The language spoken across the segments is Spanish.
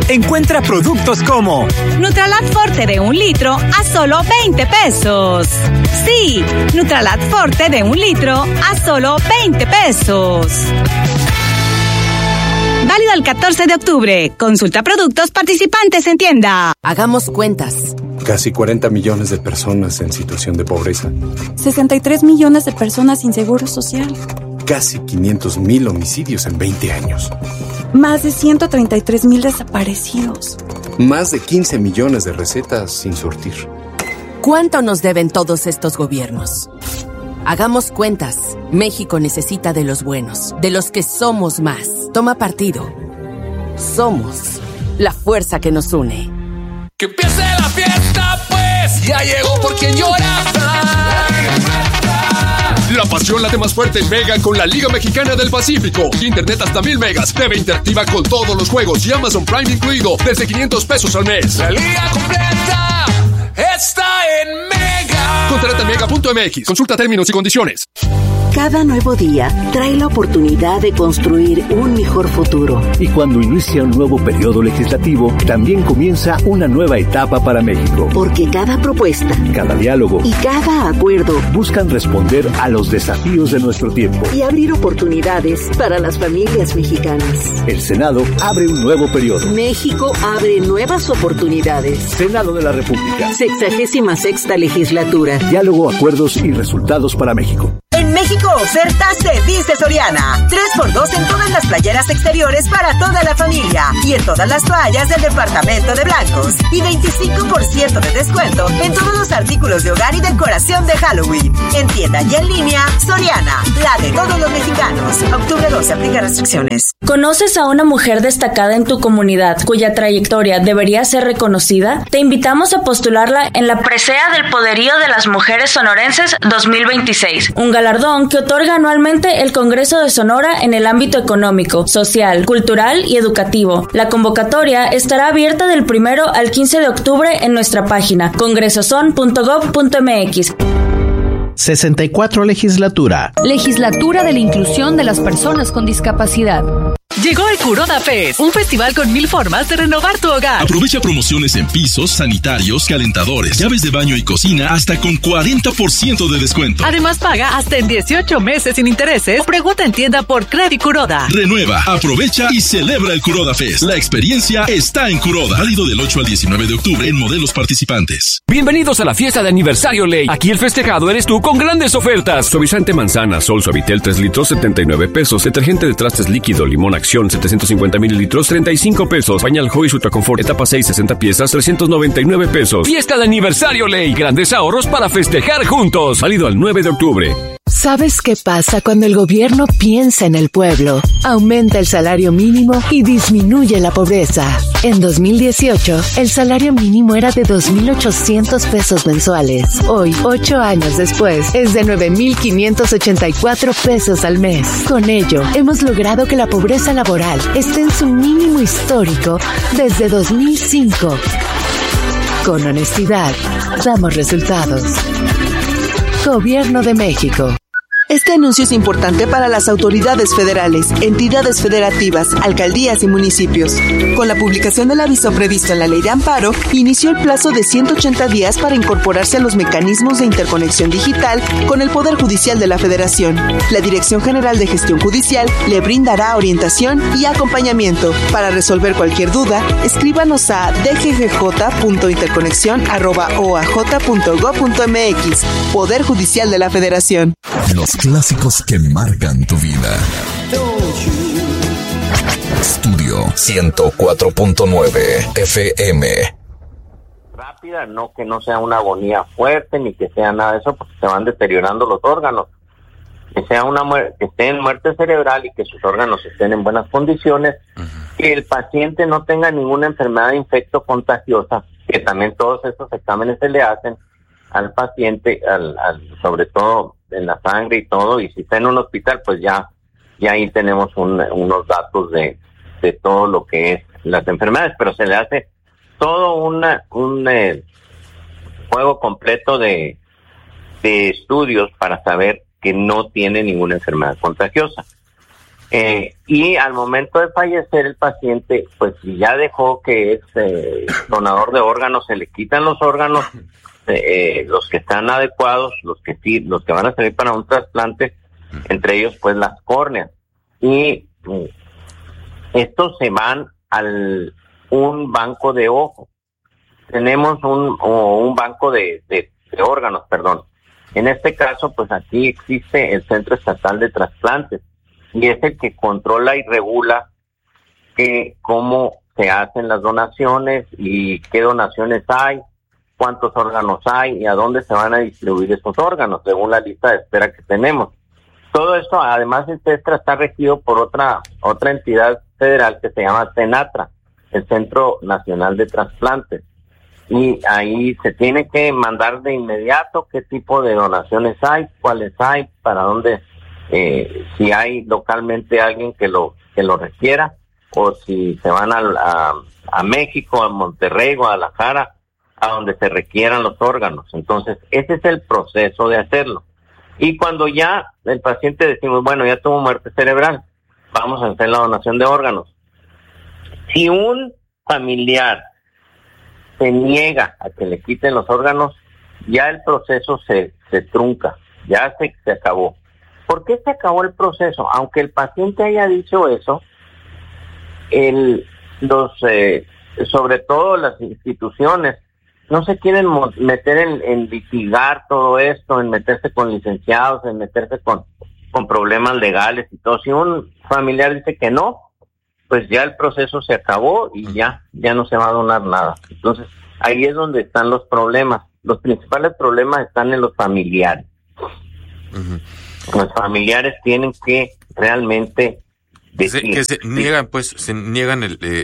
Encuentra productos como Nutralat Forte de 1 litro a solo 20 pesos. Sí, Nutralat Forte de 1 litro a solo 20 pesos. Válido el 14 de octubre. Consulta productos participantes en tienda. Hagamos cuentas. Casi 40 millones de personas en situación de pobreza. 63 millones de personas sin seguro social. Casi 500,000 homicidios en 20 años. Más de 133,000 desaparecidos. Más de 15 millones de recetas sin surtir. ¿Cuánto nos deben todos estos gobiernos? Hagamos cuentas. México necesita de los buenos, de los que somos más. Toma partido. Somos la fuerza que nos une. ¡Que empiece la fiesta, pues! ¡Ya llegó por quien llora! La pasión late más fuerte en Mega con la Liga Mexicana del Pacífico. Internet hasta 1000 megas, TV interactiva con todos los juegos y Amazon Prime incluido desde 500 pesos al mes. La liga completa está en Mega. Contrata Mega.mx. Consulta términos y condiciones. Cada nuevo día trae la oportunidad de construir un mejor futuro. Y cuando inicia un nuevo periodo legislativo, también comienza una nueva etapa para México. Porque cada propuesta, cada diálogo y cada acuerdo buscan responder a los desafíos de nuestro tiempo y abrir oportunidades para las familias mexicanas. El Senado abre un nuevo periodo. México abre nuevas oportunidades. Senado de la República. 66ª legislatura. Diálogo, acuerdos y resultados para México. En México, ofertas de Dice Soriana. 3x2 en todas las playeras exteriores para toda la familia y en todas las toallas del departamento de blancos. Y 25% de descuento en todos los artículos de hogar y decoración de Halloween. En tienda y en línea, Soriana, la de todos los mexicanos. Octubre 12, aplica restricciones. ¿Conoces a una mujer destacada en tu comunidad cuya trayectoria debería ser reconocida? Te invitamos a postularla en la presea del Poderío de las Mujeres Sonorenses 2026, un galardón que otorga anualmente el Congreso de Sonora en el ámbito económico, social, cultural y educativo. La convocatoria estará abierta del 1 al 15 de octubre en nuestra página congresoson.gov.mx. 64 Legislatura. Legislatura de la Inclusión de las Personas con Discapacidad. Llegó el Kuroda Fest, un festival con 1000 formas de renovar tu hogar. Aprovecha promociones en pisos, sanitarios, calentadores, llaves de baño y cocina hasta con 40% de descuento. Además, paga hasta en 18 meses sin intereses o pregunta en tienda por Credit Kuroda. Renueva, aprovecha y celebra el Kuroda Fest. La experiencia está en Kuroda. Válido del 8 al 19 de octubre en modelos participantes. Bienvenidos a la fiesta de aniversario Ley. Aquí el festejado eres tú con grandes ofertas. Suavizante manzana, Sol Suavitel 3 litros, 79 pesos. Detergente de trastes líquido, Limón Acción 750 mililitros, 35 pesos. Pañal Joy Ultra Confort etapa 6, 60 piezas, 399 pesos. Fiesta de aniversario Ley. Grandes ahorros para festejar juntos. Válido al 9 de octubre. ¿Sabes qué pasa cuando el gobierno piensa en el pueblo? Aumenta el salario mínimo y disminuye la pobreza. En 2018, el salario mínimo era de 2,800 pesos mensuales. Hoy, 8 años después, es de 9,584 pesos al mes. Con ello, hemos logrado que la pobreza laboral esté en su mínimo histórico desde 2005. Con honestidad, damos resultados. Gobierno de México. Este anuncio es importante para las autoridades federales, entidades federativas, alcaldías y municipios. Con la publicación del aviso previsto en la Ley de Amparo, inició el plazo de 180 días para incorporarse a los mecanismos de interconexión digital con el Poder Judicial de la Federación. La Dirección General de Gestión Judicial le brindará orientación y acompañamiento. Para resolver cualquier duda, escríbanos a dggj.interconexión@oaj.gov.mx. Poder Judicial de la Federación. Los clásicos que marcan tu vida. Estudio 104.9 FM. Rápida, no que no sea una agonía fuerte ni que sea nada de eso, porque se van deteriorando los órganos. Que sea que esté en muerte cerebral y que sus órganos estén en buenas condiciones, que el paciente no tenga ninguna enfermedad infectocontagiosa, que también todos estos exámenes se le hacen al paciente, sobre todo en la sangre y todo, y si está en un hospital, pues ya ahí tenemos unos datos de todo lo que es las enfermedades, pero se le hace todo un juego completo de estudios para saber que no tiene ninguna enfermedad contagiosa. Y al momento de fallecer el paciente, pues si ya dejó que es donador de órganos, se le quitan los órganos, los que están adecuados, los que van a servir para un trasplante, entre ellos pues las córneas. Y estos se van un banco de ojo. Tenemos un banco de órganos, perdón. En este caso, pues aquí existe el Centro Estatal de Trasplantes y es el que controla y regula cómo se hacen las donaciones y qué donaciones hay, cuántos órganos hay y a dónde se van a distribuir esos órganos, según la lista de espera que tenemos. Todo esto, además, el CESTRA está regido por otra entidad federal que se llama CENATRA, el Centro Nacional de Trasplantes. Y ahí se tiene que mandar de inmediato qué tipo de donaciones hay, cuáles hay, para dónde, si hay localmente alguien que lo requiera, o si se van a México, a Monterrey, Guadalajara, a donde se requieran los órganos. Entonces, ese es el proceso de hacerlo. Y cuando ya el paciente decimos, bueno, ya tuvo muerte cerebral, vamos a hacer la donación de órganos. Si un familiar se niega a que le quiten los órganos, ya el proceso se trunca, ya se acabó. ¿Por qué se acabó el proceso? Aunque el paciente haya dicho eso, sobre todo las instituciones, no se quieren meter en litigar todo esto, en meterse con licenciados, en meterse con problemas legales y todo. Si un familiar dice que no, pues ya el proceso se acabó y ya no se va a donar nada. Entonces, ahí es donde están los problemas. Los principales problemas están en los familiares. Uh-huh. Los familiares tienen que realmente decir, se niegan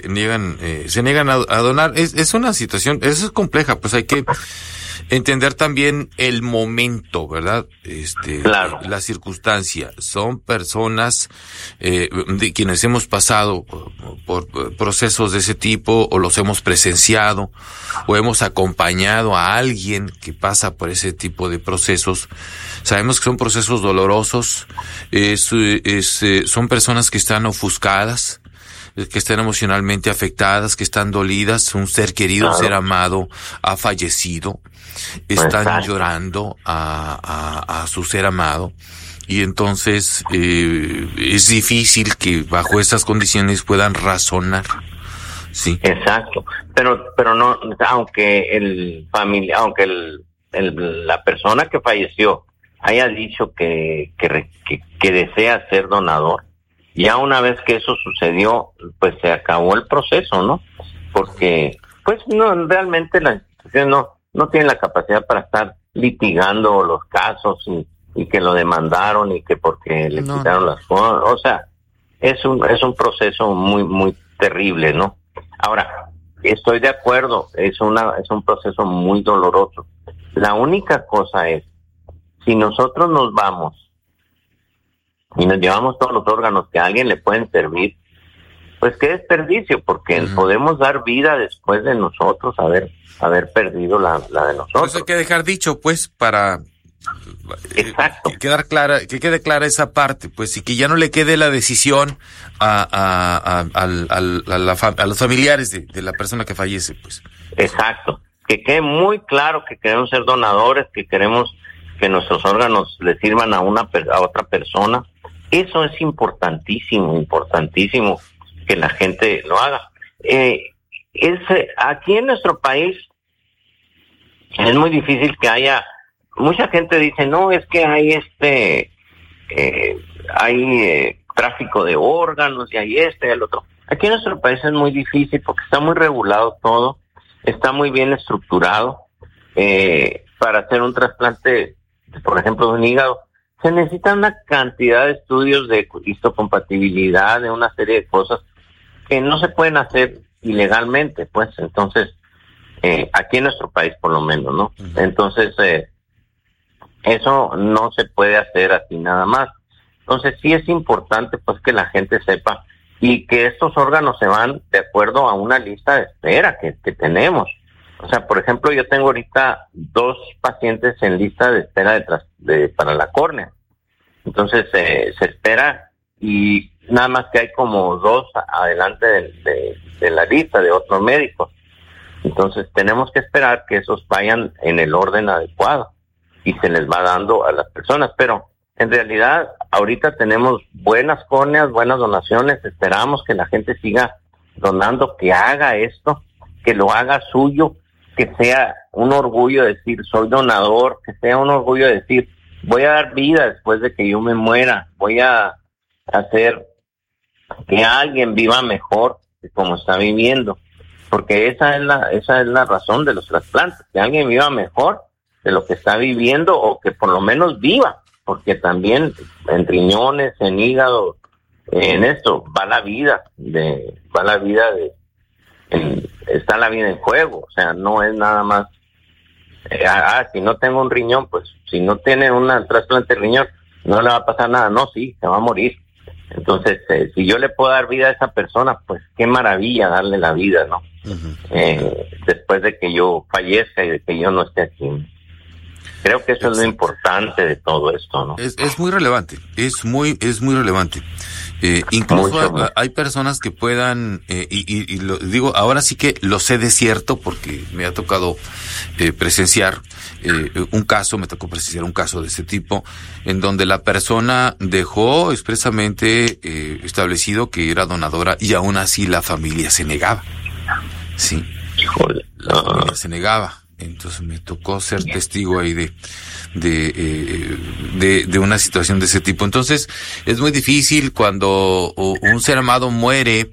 a donar. Es una situación, eso es compleja, pues hay que entender también el momento, ¿verdad? Claro. La circunstancia. Son personas de quienes hemos pasado por procesos de ese tipo, o los hemos presenciado, o hemos acompañado a alguien que pasa por ese tipo de procesos. Sabemos que son procesos dolorosos, son personas que están ofuscadas, que están emocionalmente afectadas, que están dolidas. Un ser querido, un ser amado ha fallecido, están llorando a su ser amado, y entonces es difícil que bajo esas condiciones puedan razonar. Sí. Exacto, pero no, aunque la persona que falleció haya dicho que desea ser donador, ya una vez que eso sucedió, pues se acabó el proceso, ¿no? Porque, pues, no, realmente la institución no tiene la capacidad para estar litigando los casos y que lo demandaron y que porque le quitaron las cosas. O sea, es un proceso muy, muy terrible, ¿no? Ahora, estoy de acuerdo, es un proceso muy doloroso. La única cosa es, si nosotros nos vamos y nos llevamos todos los órganos que a alguien le pueden servir, pues qué desperdicio, porque podemos dar vida después de nosotros haber perdido la de nosotros. Pues hay que dejar dicho, pues, para que quede clara esa parte, pues, y que ya no le quede la decisión a los familiares de la persona que fallece, pues. Exacto, que quede muy claro que queremos ser donadores, que queremos que nuestros órganos le sirvan a otra persona. Eso es importantísimo que la gente lo haga. Aquí en nuestro país es muy difícil que haya. Mucha gente dice, no, es que hay hay tráfico de órganos y hay y el otro. Aquí en nuestro país es muy difícil porque está muy regulado todo, está muy bien estructurado. Para hacer un trasplante, por ejemplo, de un hígado, se necesita una cantidad de estudios de histocompatibilidad, de una serie de cosas que no se pueden hacer ilegalmente, pues. Entonces, aquí en nuestro país por lo menos, ¿no? Entonces, eso no se puede hacer así nada más. Entonces, sí es importante, pues, que la gente sepa y que estos órganos se van de acuerdo a una lista de espera que tenemos. O sea, por ejemplo, yo tengo ahorita 2 pacientes en lista de espera para la córnea. Entonces, se espera y nada más que hay como 2 adelante de la lista de otros médicos. Entonces tenemos que esperar que esos vayan en el orden adecuado y se les va dando a las personas, pero en realidad ahorita tenemos buenas córneas, buenas donaciones, esperamos que la gente siga donando, que haga esto, que lo haga suyo, que sea un orgullo decir soy donador, que sea un orgullo decir voy a dar vida después de que yo me muera, voy a hacer que alguien viva mejor de como está viviendo, porque esa es la razón de los trasplantes, que alguien viva mejor de lo que está viviendo, o que por lo menos viva, porque también en riñones, en hígado, en esto está la vida en juego. O sea, no es nada más si no tengo un riñón, pues si no tiene un trasplante de riñón no le va a pasar nada. No, sí, se va a morir. Entonces, si yo le puedo dar vida a esa persona, pues qué maravilla darle la vida, ¿no? Después de que yo fallezca y de que yo no esté aquí. Creo que eso es lo importante de todo esto, ¿no? Es muy relevante, es muy relevante. Incluso hay personas que puedan, y lo digo, ahora sí que lo sé de cierto porque me ha tocado presenciar un caso de ese tipo, en donde la persona dejó expresamente establecido que era donadora y aún así la familia se negaba. Sí. Híjole. La familia se negaba. Entonces me tocó ser testigo ahí de una situación de ese tipo. Entonces es muy difícil cuando un ser amado muere,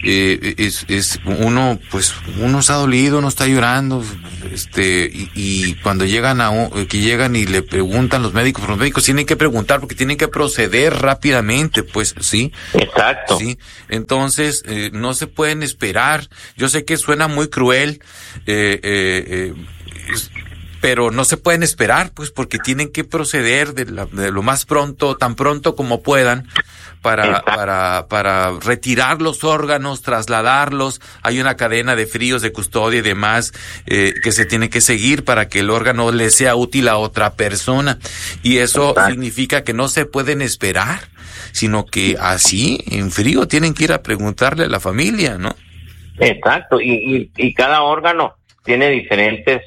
uno está dolido, uno está llorando, y cuando llegan llegan y le preguntan los médicos tienen que preguntar porque tienen que proceder rápidamente, pues sí. Exacto. Sí. Entonces no se pueden esperar. Yo sé que suena muy cruel, pero no se pueden esperar, pues, porque tienen que proceder de lo más pronto, tan pronto como puedan, para retirar los órganos, trasladarlos. Hay una cadena de fríos, de custodia y demás que se tiene que seguir para que el órgano le sea útil a otra persona. Y eso significa que no se pueden esperar, sino que así, en frío, tienen que ir a preguntarle a la familia, ¿no? Exacto, y cada órgano tiene diferentes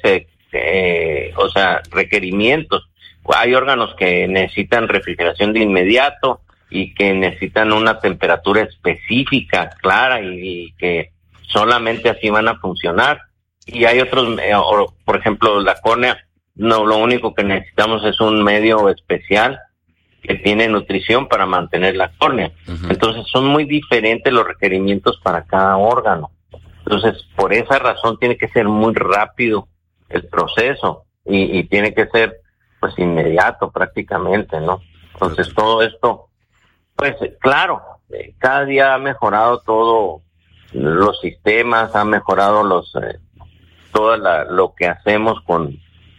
requerimientos. Hay órganos que necesitan refrigeración de inmediato y que necesitan una temperatura específica, clara, y que solamente así van a funcionar. Y hay otros, por ejemplo, la córnea, no, lo único que necesitamos es un medio especial que tiene nutrición para mantener la córnea. Uh-huh. Entonces son muy diferentes los requerimientos para cada órgano. Entonces, por esa razón tiene que ser muy rápido el proceso y tiene que ser, pues, inmediato prácticamente, ¿no? Entonces, todo esto, pues, claro, cada día ha mejorado todo, los sistemas, ha mejorado todo lo que hacemos con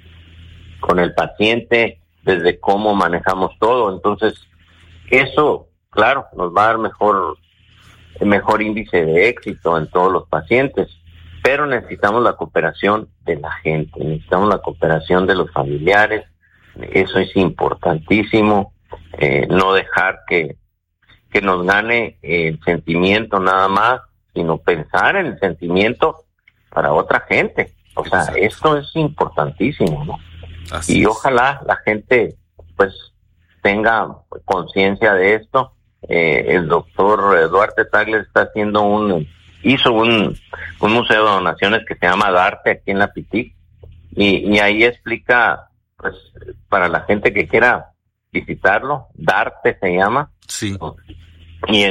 el paciente, desde cómo manejamos todo. Entonces, eso, claro, nos va a dar mejor índice de éxito en todos los pacientes, pero necesitamos la cooperación de la gente, necesitamos la cooperación de los familiares. Eso es importantísimo, no dejar que nos gane el sentimiento nada más, sino pensar en el sentimiento para otra gente. O sea, exacto, esto es importantísimo, ¿no? Así y es. Ojalá la gente pues tenga conciencia de esto. El doctor Duarte Tagle está haciendo hizo un museo de donaciones que se llama Darte aquí en la Pitic, y ahí explica, pues, para la gente que quiera visitarlo, Darte se llama. Sí. Y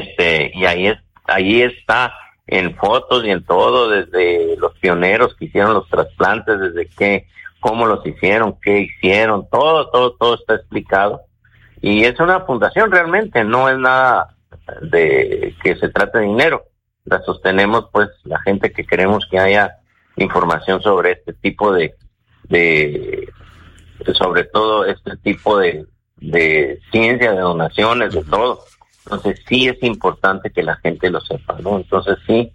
ahí está en fotos y en todo, desde los pioneros que hicieron los trasplantes, desde cómo los hicieron, qué hicieron, todo está explicado. Y es una fundación realmente, no es nada de que se trate de dinero. La sostenemos, pues, la gente que queremos que haya información sobre este tipo sobre todo este tipo de ciencia, de donaciones, de todo. Entonces sí es importante que la gente lo sepa, ¿no? Entonces sí,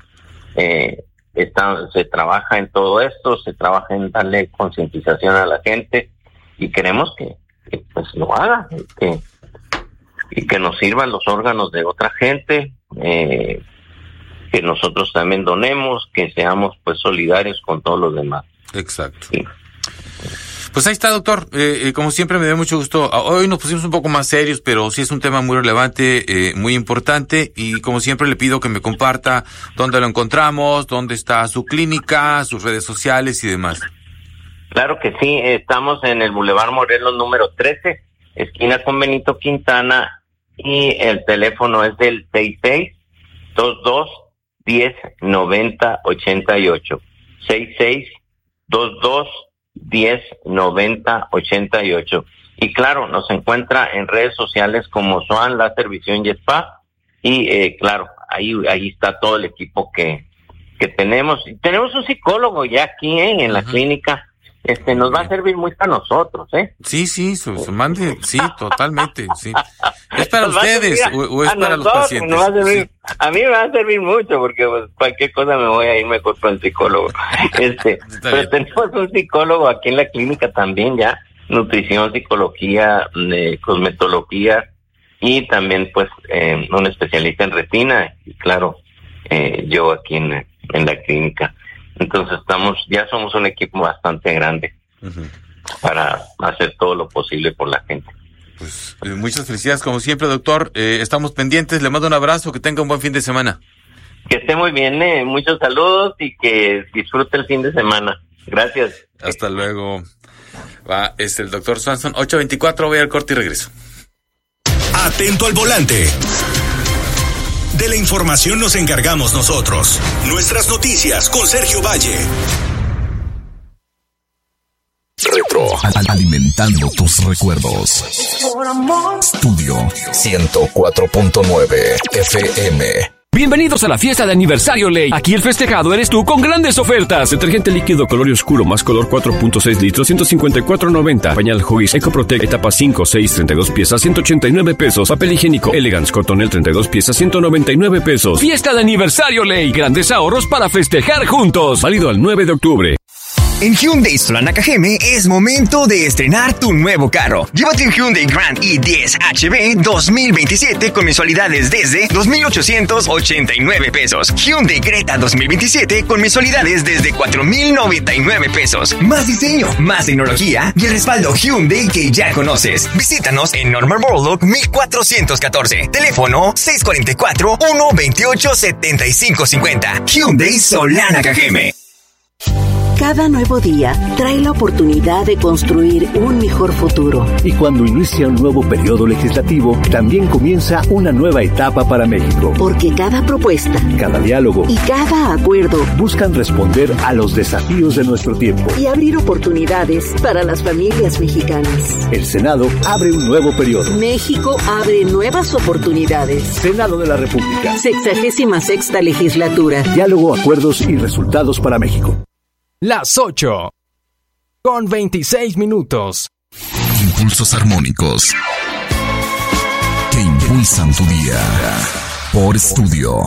se trabaja en todo esto, se trabaja en darle concientización a la gente, y queremos que pues lo haga, y que nos sirvan los órganos de otra gente, que nosotros también donemos, que seamos pues solidarios con todos los demás. Exacto. Sí. Pues ahí está, doctor. Como siempre me da mucho gusto. Hoy nos pusimos un poco más serios, pero sí es un tema muy relevante, muy importante, y como siempre le pido que me comparta dónde lo encontramos, dónde está su clínica, sus redes sociales y demás. Claro que sí, estamos en el Boulevard Morelos número 13, esquina con Benito Quintana, y el teléfono es del 66-22-10-90-88. 66-22-10-90-88. Y claro, nos encuentra en redes sociales como Swan Láser Visión y Spa, y claro, ahí está todo el equipo que tenemos. Y tenemos un psicólogo ya aquí en la clínica. Nos va a servir mucho a nosotros, Sí, mande, sí, totalmente, sí. ¿Es para ustedes o es para los pacientes? A mí me va a servir mucho, porque pues, cualquier cosa me voy a ir mejor con el psicólogo. Pero tenemos un psicólogo aquí en la clínica también ya, nutrición, psicología, cosmetología, y también pues un especialista en retina, y claro, yo aquí en la clínica. Entonces ya somos un equipo bastante grande para hacer todo lo posible por la gente. Pues muchas felicidades como siempre, doctor. Estamos pendientes, le mando un abrazo, que tenga un buen fin de semana. Que esté muy bien, muchos saludos y que disfrute el fin de semana. Gracias. Hasta luego. Va, es el doctor Swanson. 8:24, voy al corte y regreso. Atento al volante. De la información nos encargamos nosotros. Nuestras noticias con Sergio Valle. Retro. Alimentando tus recuerdos. Estudio 104.9 FM. Bienvenidos a la fiesta de aniversario Ley. Aquí el festejado eres tú con grandes ofertas. Detergente líquido color oscuro más color 4.6 litros, 154.90. Pañal Huggies EcoProtect etapa 5, 6, 32 piezas, 189 pesos. Papel higiénico Elegance Cotonel 32 piezas, 199 pesos. Fiesta de aniversario Ley. Grandes ahorros para festejar juntos. Válido al 9 de octubre. En Hyundai Solana Cajeme es momento de estrenar tu nuevo carro. Llévate un Hyundai Grand i10 HB 2027 con mensualidades desde 2,889 pesos. Hyundai Creta 2027 con mensualidades desde 4,099 pesos. Más diseño, más tecnología y el respaldo Hyundai que ya conoces. Visítanos en Norman Borlaug 1414. Teléfono 644-128-7550. Hyundai Solana Cajeme. Cada nuevo día trae la oportunidad de construir un mejor futuro. Y cuando inicia un nuevo periodo legislativo, también comienza una nueva etapa para México. Porque cada propuesta, cada diálogo y cada acuerdo buscan responder a los desafíos de nuestro tiempo y abrir oportunidades para las familias mexicanas. El Senado abre un nuevo periodo. México abre nuevas oportunidades. Senado de la República. 66ª legislatura. Diálogo, acuerdos y resultados para México. Las 8:26. Impulsos armónicos que impulsan tu día. Por Estudio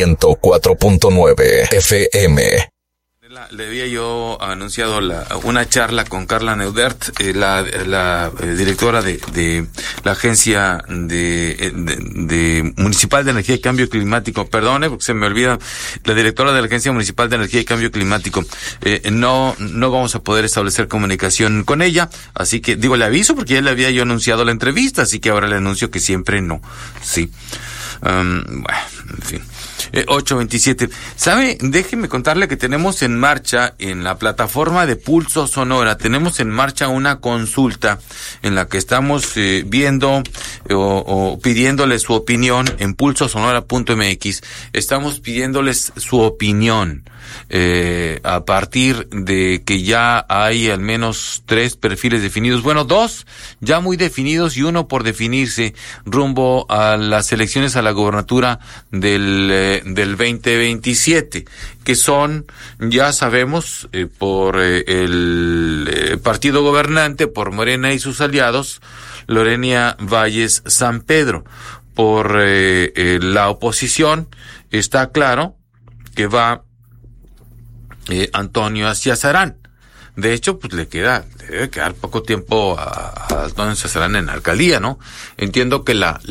104.9 FM. Le había yo anunciado una charla con Carla Neudert, la directora de la Agencia de Municipal de Energía y Cambio Climático. Perdone, porque se me olvida, la directora de la Agencia Municipal de Energía y Cambio Climático. No vamos a poder establecer comunicación con ella, así que, le aviso porque ya le había yo anunciado la entrevista, así que ahora le anuncio que siempre no. Sí. En fin. 8:27. ¿Sabe? Déjeme contarle que tenemos en marcha en la plataforma de Pulso Sonora, tenemos en marcha una consulta en la que estamos viendo o pidiéndoles su opinión en pulsosonora.mx. Estamos pidiéndoles su opinión a partir de que ya hay al menos 3 perfiles definidos, 2 ya muy definidos y 1 por definirse rumbo a las elecciones a la gobernatura del 2027, que son, ya sabemos, por el partido gobernante, por Morena y sus aliados, Lorena Valles San Pedro. Por la oposición está claro que va Antonio Aciazarán. De hecho, pues le debe quedar poco tiempo a Antonio Cesarán en la alcaldía, ¿no? Entiendo que la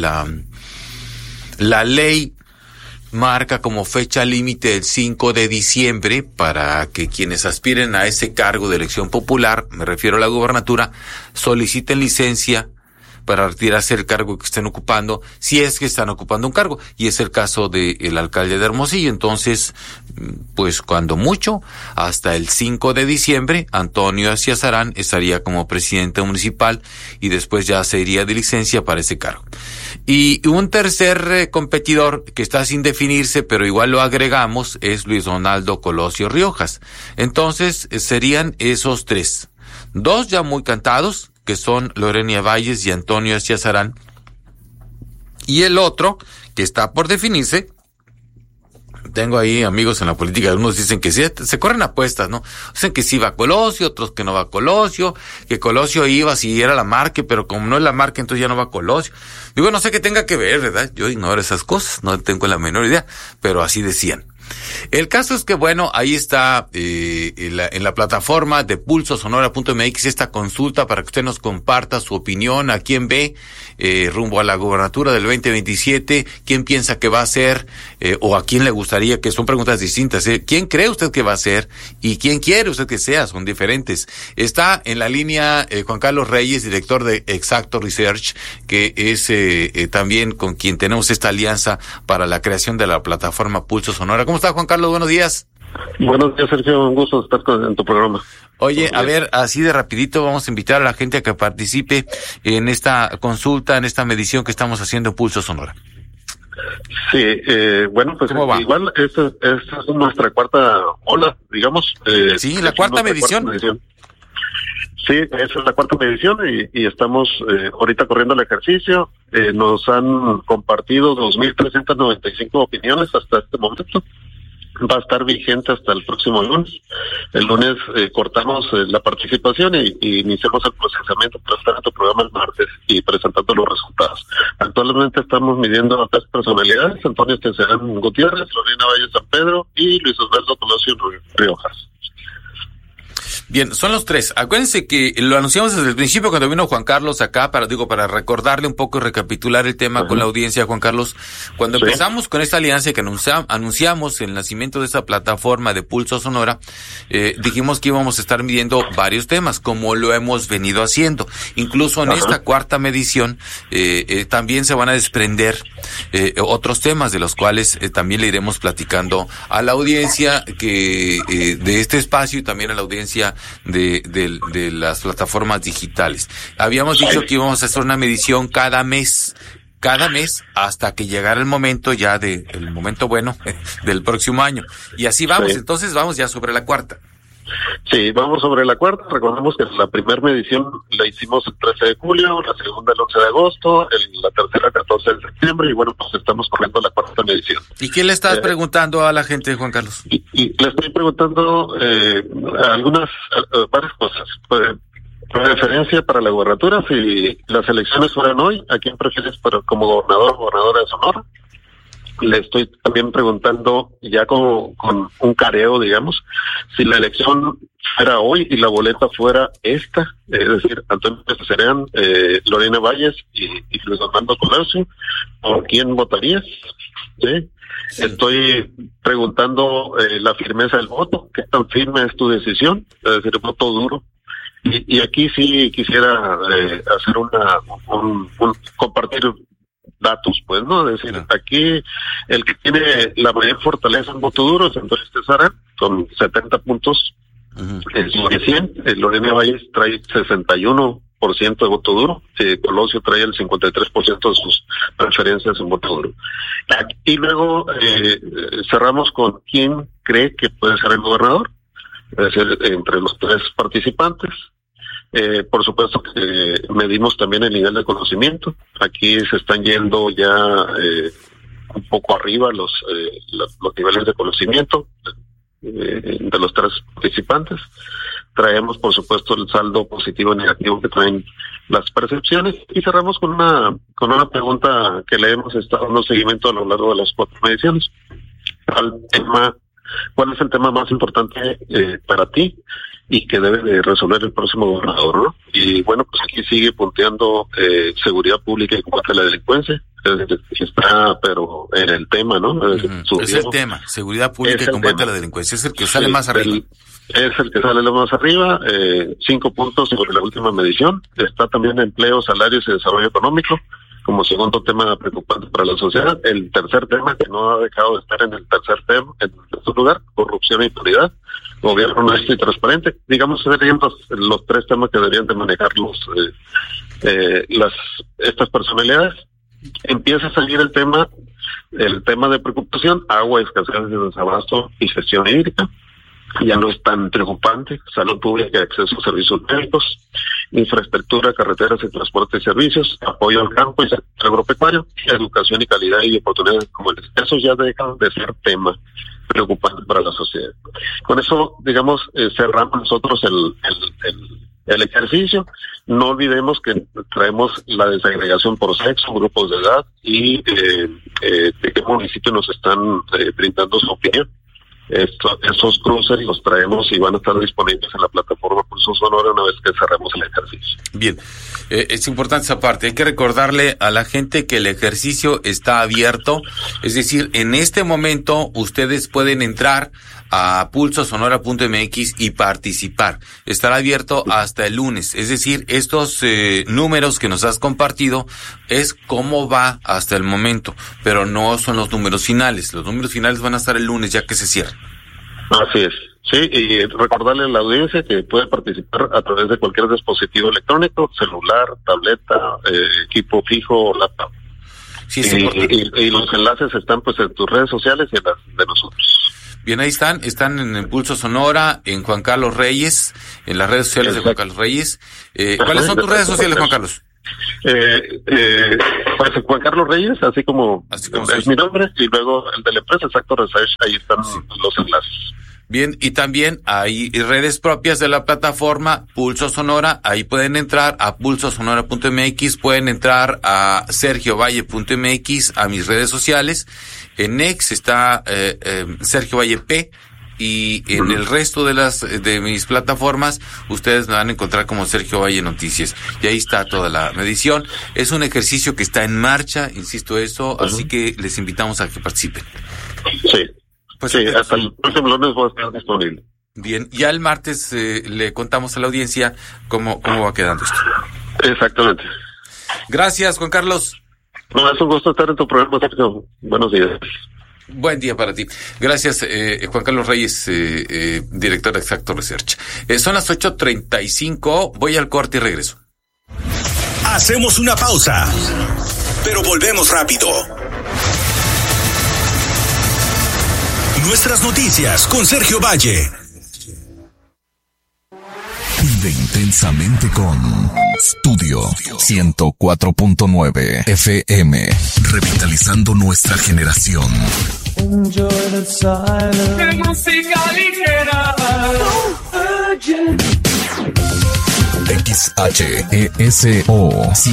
ley marca como fecha límite el 5 de diciembre para que quienes aspiren a ese cargo de elección popular, me refiero a la gubernatura, soliciten licencia para retirarse el cargo que estén ocupando, si es que están ocupando un cargo, y es el caso del alcalde de Hermosillo. Entonces, pues cuando mucho, hasta el 5 de diciembre, Antonio Cesarán estaría como presidente municipal y después ya se iría de licencia para ese cargo. Y un tercer competidor que está sin definirse, pero igual lo agregamos, es Luis Donaldo Colosio Riojas. Entonces, serían esos tres. Dos ya muy cantados, que son Lorena Valles y Antonio Cesarán. Y el otro, que está por definirse, tengo ahí amigos en la política, algunos dicen que sí, se corren apuestas, ¿no? Dicen que sí va Colosio, otros que no va Colosio, que Colosio iba si era la Marque, pero como no es la Marque, entonces ya no va Colosio. Digo, no sé qué tenga que ver, ¿verdad? Yo ignoro esas cosas, no tengo la menor idea, pero así decían. El caso es que, bueno, ahí está en la plataforma de pulsosonora.mx esta consulta para que usted nos comparta su opinión, a quién ve rumbo a la gubernatura del 2027, quién piensa que va a ser o a quién le gustaría, que son preguntas distintas. ¿Quién cree usted que va a ser y quién quiere usted que sea? Son diferentes. Está en la línea Juan Carlos Reyes, director de Exacto Research, que es también con quien tenemos esta alianza para la creación de la plataforma Pulso Sonora. ¿Cómo está, Juan Carlos? Buenos días. Buenos días, Sergio. Un gusto estar en tu programa. Oye, a ver, así de rapidito vamos a invitar a la gente a que participe en esta consulta, en esta medición que estamos haciendo en Pulso Sonora. Sí, bueno, pues igual esta es nuestra cuarta ola, digamos. Sí, la cuarta medición. Sí, esa es la cuarta medición y estamos ahorita corriendo el ejercicio. Nos han compartido 2,395 opiniones hasta este momento. Va a estar vigente hasta el próximo lunes. El lunes cortamos la participación y iniciamos el procesamiento para estar en tu programa el martes y presentando los resultados. Actualmente estamos midiendo a 3 personalidades: Antonio Cesarán Gutiérrez, Lorena Valle San Pedro y Luis Osvaldo Colosio Riojas. Bien, son los 3. Acuérdense que lo anunciamos desde el principio cuando vino Juan Carlos acá, para recordarle un poco y recapitular el tema con la audiencia, Juan Carlos. Cuando empezamos con esta alianza que anunciamos el nacimiento de esta plataforma de Pulso Sonora, dijimos que íbamos a estar midiendo varios temas, como lo hemos venido haciendo. Incluso en esta cuarta medición también se van a desprender otros temas de los cuales también le iremos platicando a la audiencia que de este espacio y también a la audiencia de las plataformas digitales. Habíamos dicho que íbamos a hacer una medición cada mes hasta que llegara el momento ya el momento bueno del próximo año. Y así vamos, entonces vamos ya sobre la cuarta. Sí, vamos sobre la cuarta. Recordemos que la primera medición la hicimos el 13 de julio, la segunda el 11 de agosto, la tercera el 14 de septiembre y bueno, pues estamos corriendo la cuarta medición. ¿Y qué le estás preguntando a la gente, Juan Carlos? Y le estoy preguntando varias cosas. Preferencia para la gubernatura: si las elecciones fueran hoy, ¿a quién prefieres como gobernador o gobernadora de Sonora? Le estoy también preguntando, ya con un careo, digamos, si la elección fuera hoy y la boleta fuera esta, es decir, Antonio Cesarán, Lorena Valles y Luis Donaldo Colosio, ¿por quién votarías? ¿Sí? Estoy preguntando la firmeza del voto, ¿qué tan firme es tu decisión? Es decir, voto duro. Y aquí sí quisiera hacer compartir datos, pues, ¿no? Es decir, aquí el que tiene la mayor fortaleza en voto duro es Antonio Cesarán, con 70 puntos sobre 100. Lorena Valles trae 61% de voto duro. Colosio trae el 53% de sus preferencias en voto duro. Y luego cerramos con quién cree que puede ser el gobernador, es decir, entre los 3 participantes. Por supuesto que medimos también el nivel de conocimiento. Aquí se están yendo ya un poco arriba los niveles de conocimiento de los 3 participantes. Traemos, por supuesto, el saldo positivo y negativo que traen las percepciones y cerramos con una pregunta que le hemos estado dando seguimiento a lo largo de las 4 mediciones. ¿Cuál es el tema más importante para ti? y que debe de resolver el próximo gobernador, ¿no? Y bueno, pues aquí sigue punteando seguridad pública y combate a la delincuencia. Está, pero en el tema, ¿no? Es el tema, seguridad pública y combate a la delincuencia, es el que sale más arriba. Es el que sale más arriba, 5 puntos sobre la última medición. Está también empleo, salarios y desarrollo económico, como segundo tema preocupante para la sociedad. El tercer tema, que no ha dejado de estar en el tercer tema, en su lugar, corrupción e impunidad, gobierno honesto y transparente. Digamos, serían los 3 temas que deberían de manejar estas personalidades. Empieza a salir el tema de preocupación, agua, escasez de desabasto y gestión hídrica. Ya no es tan preocupante. Salud pública y acceso a servicios médicos, infraestructura, carreteras y transporte y servicios, apoyo al campo y sector agropecuario, educación y calidad y oportunidades comunes. Eso ya deja de ser tema preocupante para la sociedad. Con eso, digamos, cerramos nosotros el ejercicio. No olvidemos que traemos la desagregación por sexo, grupos de edad y de qué municipio nos están brindando su opinión. Esos cruces los traemos y van a estar disponibles en la plataforma Pulso Sonora una vez que cerremos el ejercicio. Bien, es importante esa parte. Hay que recordarle a la gente que el ejercicio está abierto, es decir, en este momento ustedes pueden entrar a pulsosonora.mx y participar. Estará abierto hasta el lunes, es decir, estos números que nos has compartido es cómo va hasta el momento, pero no son los números finales. Los números finales van a estar el lunes ya que se cierra. Así es. Sí, y recordarle a la audiencia que puede participar a través de cualquier dispositivo electrónico, celular, tableta, equipo fijo o laptop. Sí, y los enlaces están pues en tus redes sociales y en las de nosotros. Bien, ahí están en el Pulso Sonora, en Juan Carlos Reyes, en las redes sociales de Juan Carlos Reyes. ¿Cuáles son tus redes sociales, Juan Carlos? Pues Juan Carlos Reyes, así como es mi nombre, y luego el de la empresa Exacto Research, ahí están los enlaces. Bien, y también hay redes propias de la plataforma Pulso Sonora, ahí pueden entrar a pulsosonora.mx, pueden entrar a sergiovalle.mx, a mis redes sociales. En X está Sergio Valle P, y en el resto de mis plataformas ustedes me van a encontrar como Sergio Valle Noticias, y ahí está toda la medición. Es un ejercicio que está en marcha, insisto eso, así que les invitamos a que participen. Sí. Pues sí, hasta el próximo lunes va a estar disponible. Bien, ya el martes le contamos a la audiencia cómo va quedando esto. Exactamente. Gracias, Juan Carlos. No, es un gusto estar en tu programa, Sergio. Buenos días. Buen día para ti. Gracias, Juan Carlos Reyes, director de Exacto Research. Son las 8:35, voy al corte y regreso. Hacemos una pausa, pero volvemos rápido. Nuestras noticias con Sergio Valle. Vive intensamente con Studio 104.9 FM, revitalizando nuestra generación. Música ligera. XHESO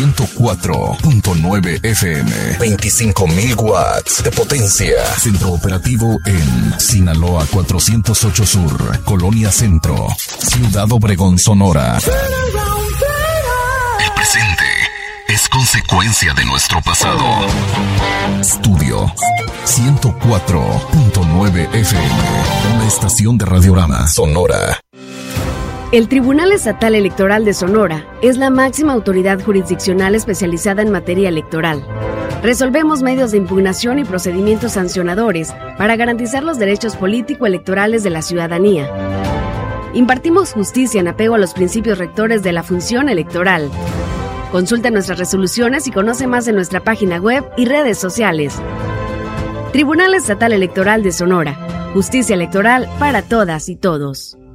104.9 FM, 25,000 watts de potencia. Centro operativo en Sinaloa 408 Sur, Colonia Centro, Ciudad Obregón, Sonora. El presente es consecuencia de nuestro pasado. Studio 104.9 FM, una estación de Radiorama Sonora. El Tribunal Estatal Electoral de Sonora es la máxima autoridad jurisdiccional especializada en materia electoral. Resolvemos medios de impugnación y procedimientos sancionadores para garantizar los derechos político-electorales de la ciudadanía. Impartimos justicia en apego a los principios rectores de la función electoral. Consulta nuestras resoluciones y conoce más en nuestra página web y redes sociales. Tribunal Estatal Electoral de Sonora. Justicia electoral para todas y todos.